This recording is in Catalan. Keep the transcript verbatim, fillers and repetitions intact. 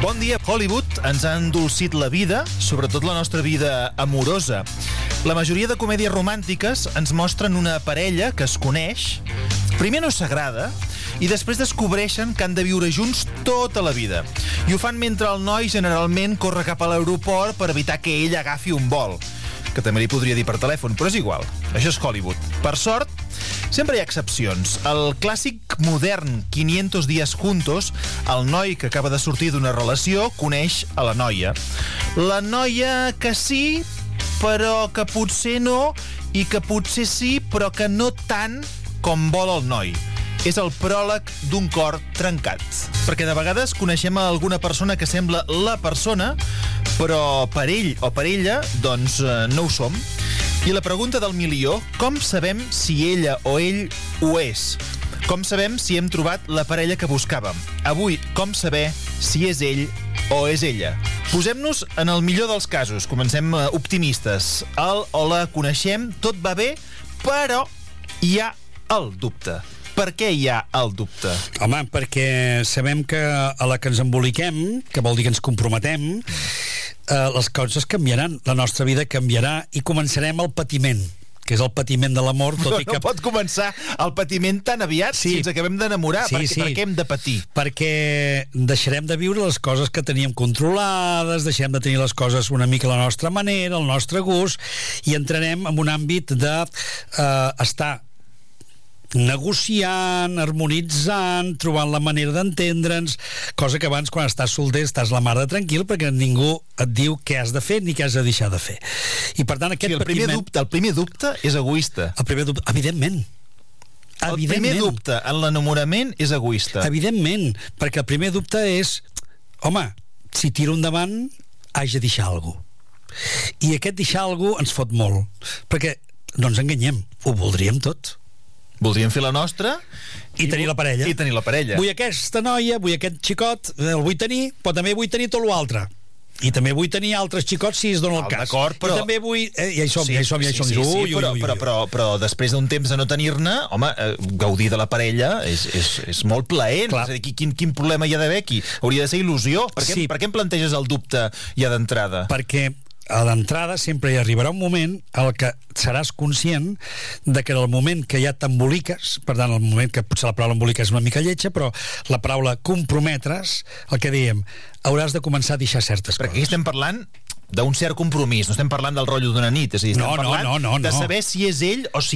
Bon dia. Hollywood ens ha endolcit la vida, sobretot la nostra vida amorosa. La majoria de comèdies romàntiques ens mostren una parella que es coneix, primer no s'agrada, i després descobreixen que han de viure junts tota la vida. I ho fan mentre el noi generalment corre cap a l'aeroport per evitar que ell agafi un vol, que també li podria dir per telèfon, però és igual. Això és Hollywood. Per sort, sempre hi ha excepcions. El clàssic modern quinientos días juntos, el noi que acaba de sortir d'una relació coneix a la noia. La noia que sí, però que potser no, i que potser sí, però que no tant com vol el noi. És el pròleg d'un cor trencat. Perquè de vegades coneixem a alguna persona que sembla la persona, però per ell o per ella, doncs eh, no ho som. I la pregunta del milió, com sabem si ella o ell ho és? Com sabem si hem trobat la parella que buscàvem? Avui, com saber si és ell o és ella? Posem-nos en el millor dels casos. Comencem eh, optimistes. El o la coneixem, tot va bé, però hi ha el dubte. Per què hi ha el dubte? Home, perquè sabem que a la que ens emboliquem, que vol dir que ens comprometem, eh, les coses canviaran, la nostra vida canviarà i començarem el patiment, que és el patiment de l'amor, tot no, i que... No pot començar el patiment tan aviat sí. si ens acabem d'enamorar. Sí, perquè, sí. Per què hem de patir? Perquè deixarem de viure les coses que teníem controlades, deixarem de tenir les coses una mica a la nostra manera, al nostre gust, i entrarem en un àmbit de eh, estar negociant, harmonitzant, trobant la manera d'entendre'ns, cosa que abans, quan estàs solter, estàs la mar de tranquil, perquè ningú et diu què has de fer ni què has de deixar de fer. I per tant, aquest sí, el, primer patiment... dubte, el primer dubte és egoista. El primer dubte, evidentment. El evidentment. primer dubte en l'enamorament és egoista. Evidentment, perquè el primer dubte és, home, si tiro endavant, haig de deixar alguna cosa. I aquest deixar alguna cosa ens fot molt, perquè no ens enganyem, ho voldríem tot. Voldríem fer la nostra i, i tenir la parella. I tenir la parella. Vull aquesta noia, vull aquest xicot, el vull tenir, però també vull tenir tot l'altre. I també vull tenir altres xicots si es dona el cas. D'acord, però... I també vull... Eh, ja hi som, sí, ja hi som, ja hi som. Sí, sí, sí, ui, però, ui, ui, però, però, però després d'un temps de no tenir-ne, home, eh, gaudir de la parella és, és, és molt plaent. Clar. És a dir, quin, quin problema hi ha d'haver aquí? Hauria de ser il·lusió. Per què, sí. per què em planteges el dubte ja d'entrada? Perquè a l'entrada sempre hi arribarà un moment en què seràs conscient de que en el moment que ja t'emboliques, per tant, el moment que potser la paraula embolicar és una mica lletja, però la paraula comprometre's, el que dèiem, hauràs de començar a deixar certes Perquè coses. aquí estem parlant d'un cert compromís, no estem parlant del rotllo d'una nit, és a dir, estem no, parlant no, no, no, de no. saber si és ell o si